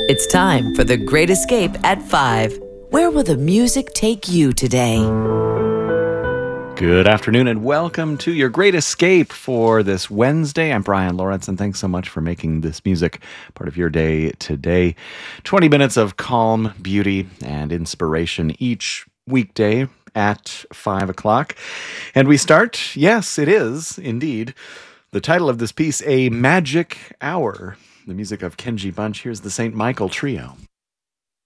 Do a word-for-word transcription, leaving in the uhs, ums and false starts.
It's time for The Great Escape at five. Where will the music take you today? Good afternoon and welcome to your Great Escape for this Wednesday. I'm Brian Lawrence, and thanks so much for making this music part of your day today. twenty minutes of calm, beauty, and inspiration each weekday at five o'clock. And we start, yes, it is indeed, the title of this piece, A Magic Hour. The music of Kenji Bunch. Here's the Saint Michael Trio.